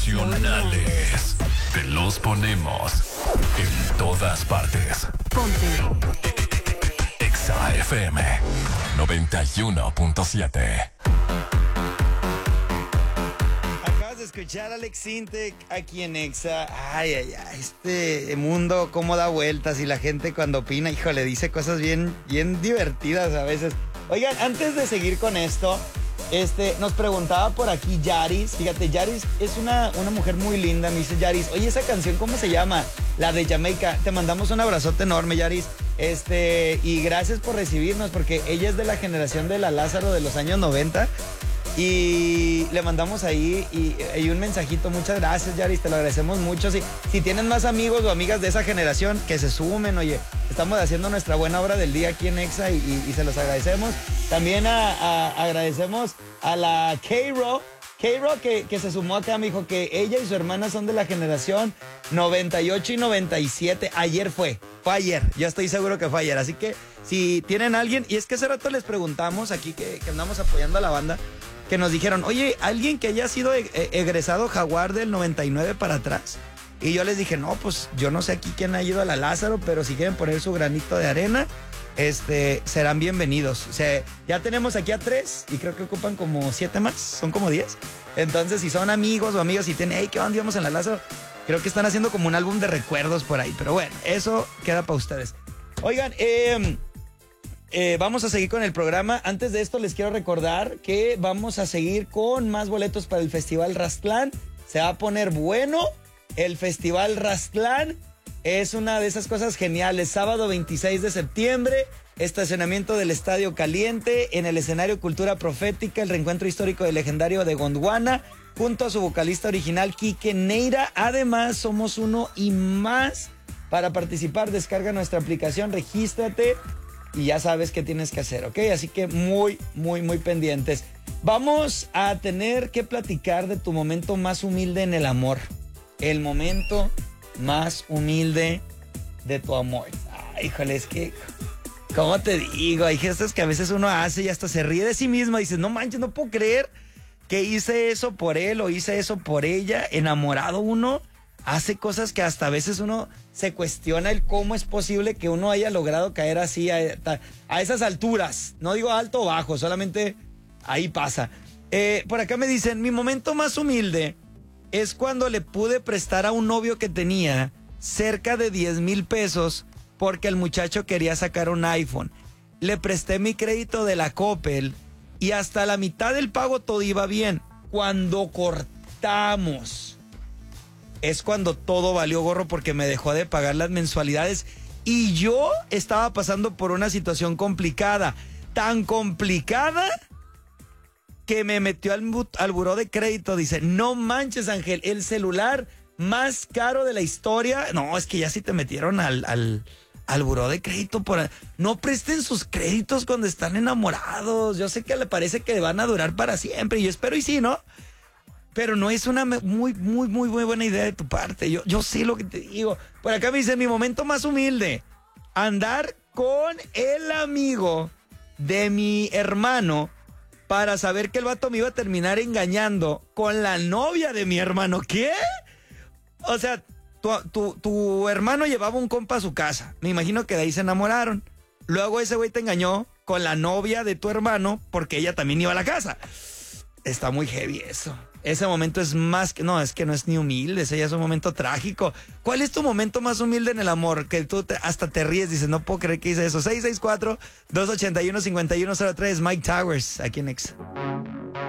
Nacionales. Te los ponemos en todas partes. Ponte Exa FM 91.7. Acabas de escuchar a Alex Sintek aquí en Exa. Ay, este mundo cómo da vueltas y la gente cuando opina, híjole, dice cosas bien divertidas a veces. Oigan, antes de seguir con esto, nos preguntaba por aquí Yaris. Fíjate, Yaris es una mujer muy linda. Me dice Yaris, oye, esa canción, ¿cómo se llama? La de Jamaica. Te mandamos un abrazote enorme, Yaris. Y gracias por recibirnos, porque ella es de la generación de la Lázaro de los años 90. Y le mandamos ahí y un mensajito. Muchas gracias, Yaris, te lo agradecemos mucho. Si tienen más amigos o amigas de esa generación, que se sumen. Oye, estamos haciendo nuestra buena obra del día aquí en Exa y se los agradecemos. También agradecemos a la K-Ro que se sumó acá. Me dijo que ella y su hermana son de la generación 98 y 97. Fue ayer, yo estoy seguro que fue ayer. Así que si tienen a alguien, y es que hace rato les preguntamos aquí que andamos apoyando a la banda, que nos dijeron, oye, alguien que haya sido egresado Jaguar del 99 para atrás. Y yo les dije, no, pues yo no sé aquí quién ha ido a la Lázaro, pero si quieren poner su granito de arena, serán bienvenidos. O sea, ya tenemos aquí a 3 y creo que ocupan como 7 más, son como 10. Entonces, si son amigos o amigas y tienen, hey, ¿qué onda? Íbamos en la Lázaro. Creo que están haciendo como un álbum de recuerdos por ahí. Pero bueno, eso queda para ustedes. Oigan, vamos a seguir con el programa. Antes de esto les quiero recordar que vamos a seguir con más boletos para el Festival Rastlán. Se va a poner bueno. El Festival Rastlán es una de esas cosas geniales. Sábado 26 de septiembre, estacionamiento del Estadio Caliente, en el escenario Cultura Profética, el reencuentro histórico del legendario de Gondwana, junto a su vocalista original, Quique Neira. Además, somos uno y más. Para participar, descarga nuestra aplicación, regístrate y ya sabes qué tienes que hacer, ¿ok? Así que muy pendientes. Vamos a tener que platicar de tu momento más humilde en el amor. El momento más humilde de tu amor. Ay, híjole, es que, ¿cómo te digo? Hay gestos que a veces uno hace y hasta se ríe de sí mismo. Dices, no manches, no puedo creer que hice eso por él o hice eso por ella. Enamorado uno hace cosas que hasta a veces uno se cuestiona el cómo es posible que uno haya logrado caer así a esas alturas. No digo alto o bajo, solamente ahí pasa. Por acá me dicen, mi momento más humilde es cuando le pude prestar a un novio que tenía cerca de 10,000 pesos porque el muchacho quería sacar un iPhone. Le presté mi crédito de la Coppel y hasta la mitad del pago todo iba bien. Cuando cortamos, es cuando todo valió gorro porque me dejó de pagar las mensualidades y yo estaba pasando por una situación complicada. Tan complicada que me metió al buró de crédito. Dice, no manches, Ángel, el celular más caro de la historia. No, es que ya sí te metieron al buró de crédito. No presten sus créditos cuando están enamorados. Yo sé que le parece que van a durar para siempre. Y yo espero y sí, ¿no? Pero no es una muy buena idea de tu parte. Yo sé lo que te digo. Por acá me dice, mi momento más humilde, andar con el amigo de mi hermano para saber que el vato me iba a terminar engañando con la novia de mi hermano. ¿Qué? O sea, tu hermano llevaba un compa a su casa. Me imagino que de ahí se enamoraron. Luego ese güey te engañó con la novia de tu hermano porque ella también iba a la casa. Está muy heavy eso. Ese momento es más que... No, es que no es ni humilde, ese ya es un momento trágico. ¿Cuál es tu momento más humilde en el amor? Que tú hasta te ríes, dices, no puedo creer que hice eso. 664-281-5103, Mike Towers, aquí en Exa.